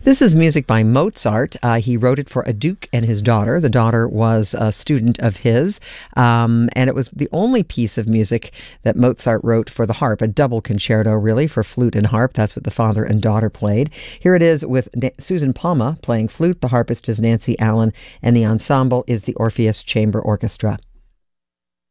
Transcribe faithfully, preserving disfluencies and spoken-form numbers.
This is music by Mozart. Uh, he wrote it for a duke and his daughter. The daughter was a student of his, um, and it was the only piece of music that Mozart wrote for the harp, a double concerto, really, for flute and harp. That's what the father and daughter played. Here it is with Na- Susan Palma playing flute. The harpist is Nancy Allen, and the ensemble is the Orpheus Chamber Orchestra.